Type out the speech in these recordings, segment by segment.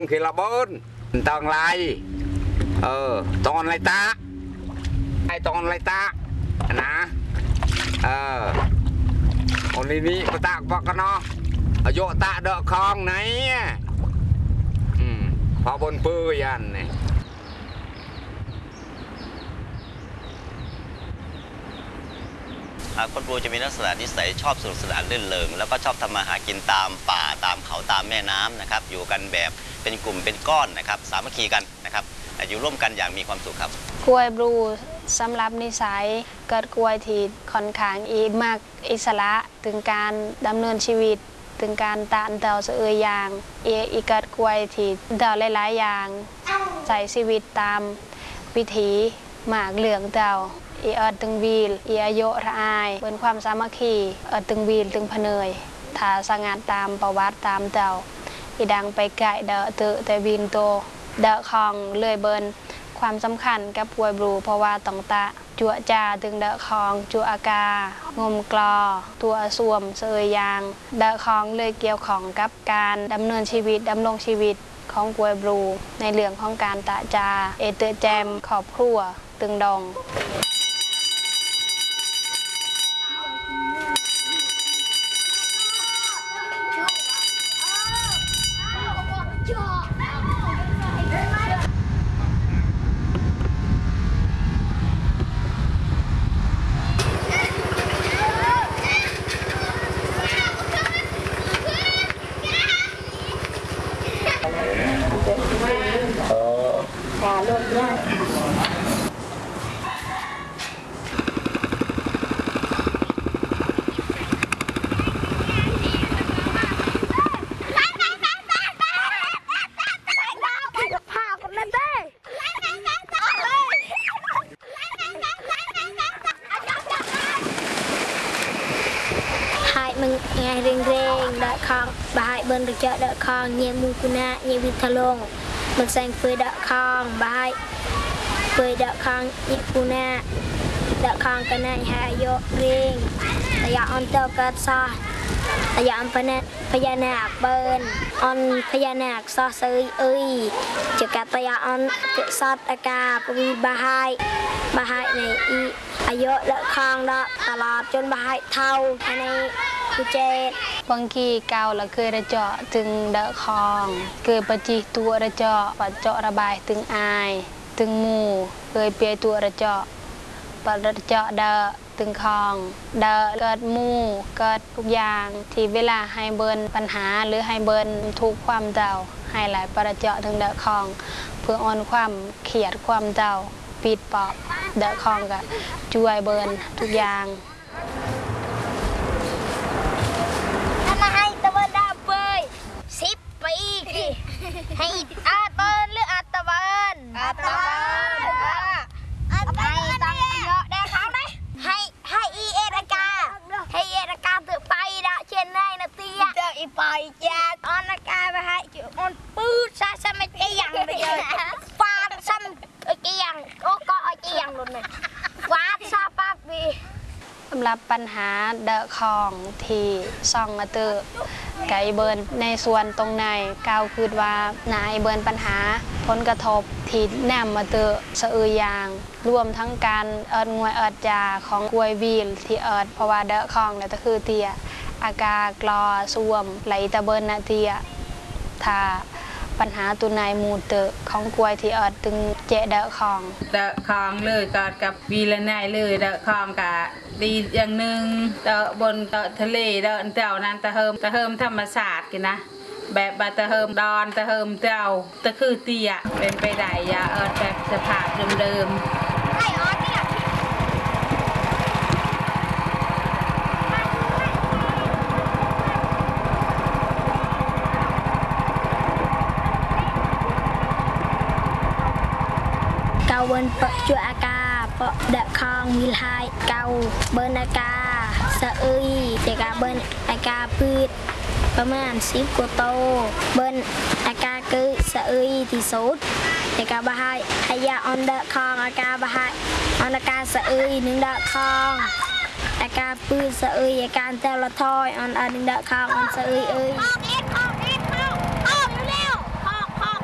khi là bốn tầng lại toàn lại ta ai toàn lại ta nè còn đi đi có ta có cái nó ở chỗ ta đỡ con này họ bồn bư vậy này คนปูจะมีลักษณะนิสัยชอบสนุกสนานรื่นเริงแล้วก็ชอบทำมาหากินตามป่าตามเขาตามแม่น้ำนะครับอยู่กันแบบเป็นกลุ่มเป็นก้อนนะครับสามัคคีกันนะครับอยู่ร่วมกันอย่างมีความสุขครับกล้วยบลูสำหรับนิสัยเกิดกล้วยที่ค่อนข้างมากอิสระถึงการดำเนินชีวิตถึงการตานเต่าเสืออย่างอีเกิดกล้วยที่เต่าหลายๆอย่างใส่ชีวิตตามวิถีหมากเหลืองเต่าตึงวีลอายุระอายเป็นความสามัคคีตึงวีลตึงพเนยถ้าสังานตามประวัติตามเต่าดังไปไก่เดาเตอแต่วีนโตเดาคองเลื่อยเบินความสำคัญกับกล้วยบลูเพราะว่าต้องตะจั่วจ่าตึงเดาคองจั่วอากางมกลอตัวส่วมเสยยางเดาคองเลยเกี่ยวของกับการดำเนินชีวิตดำรงชีวิตของกล้วยบลูในเรื่องของการตะจาเตอแจมขอบครัวตึงดองไงเร่งเดาคองบายเบิร์นเจาะเดาคองเยี่ยมูกุนาเยี่ยวิทลงมันแซงเฟยเดาคองบายเฟยเดาคองเยี่ยกุนาเดาคองกันในหายเร่งแต่ยาอันเตอร์กัดซาแต่ยาอันพญานาคเบิร์นอันพญานาคซอเซยจะกัดแต่ยาอันเกิดซอดอากาปวีบายในอายุเดาคองเดาตลอดจนบายเท่าภายในเจบางทีเกาละเคยระเจาะถึงเดาคองเคยปฏิตัวระเจาะปัดเจาะระบายถึงอายถึงหมู่เคยเปียตัวระเจาะปัดระเจาะเดาถึงคองเดาเกิดหมู่เกิดทุกอย่างที่เวลาให้เบิร์นปัญหาหรือให้เบิร์นทุกความเดาให้หลายประเจาะถึงเดาคองเพื่ออ่อนความเขียดความเดาปิดปอบเดาคองกับช่วยเบิร์นทุกอย่างให้อาเบิร์นหรืออาตะวันให้ตั้งเยอะได้เขาไหมให้เอรากาถือไปด่าเชียนได้นะเตี้ยเจออีปอยจ้าออนอากาไปให้จุออนปื้ดซะไม่เกี่ยงเลยฟาดซ้ำเกี่ยงโอ้ก็เกี่ยงหลุดเลยฟาดซาปักบีสำหรับปัญหาเดาคองที่ซองมาเตอร์ไก่เบิร์นในส่วนตรงในก้าวคืดว่านายเบิร์นปัญหาผลกระทบที่แนมมาเตอร์สะอือยางรวมทั้งการงวยจาของกล้วยวีลที่เพราะว่าเดาคองเนี่ยก็คือเตียอากากรอส่วมไหลตะเบิร์นนาเตียถ้าปัญหาตัวนายมูเตอร์ของกล้วยที่ตึงเจเดาคองเลยกอดกับวีละนายเลยเดาคองกะดีอย่างหนึ่งเดาบนเดาทะเลเดาเต่านั้นตะเฮิมธรรมศาสตร์กันนะแบบบาตะเฮิมดอนตะเฮิมเต่าตะคือเตียเป็นไปได้ยาแบบสภาพเดิมเกาเบิร์นเปาะจั่วอากาเปาะเดาคองมีลายเกาเบิร์นอากาสะอึยเด็กเบิร์นอากาพืชประมาณ10 กว่าโตเบิร์นอากาคือสะอึยที่สุดเด็กบะไฮให้ยาออนเดาคองอากาบะไฮออนอากาสะอึย1 เดาคองอากาพืชสะอึยอาการเตลทอยออน1 เดาคองออนสะอึย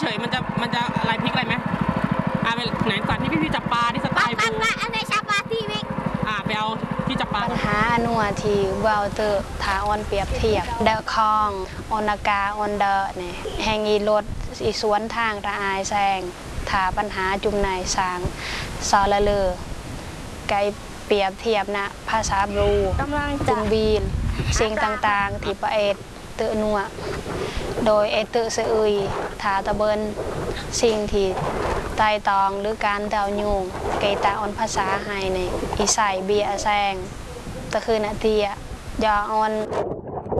เฉยๆมันจะอะไรพลิกอะไรไหมไปไหนก่อนที่พี่จับปลาที่สไตล์บูอันไหนชาปาที่มิกไปเอาที่จับปลาปัญหาอนัวที่เบาเตอร์ถาออนเปรียบเทียบเดอะคองออนากาออนเดอเนี่ยแห่งอีรถอีสวนทางระอายแซงถาปัญหาจุ่มในสางซอละเลอไกเปรียบเทียบนะภาษาบรูกำลังจุจะงบีนสิ่งต่างๆที่ประเอตเตอนัวโดยเอเตอเสอุยถาตะเบินสิ่งที่ไต่ตองหรือการเดายุงเกตาออนภาษาไฮในอีใส่เบียแซงตะคือนาเตียยอออน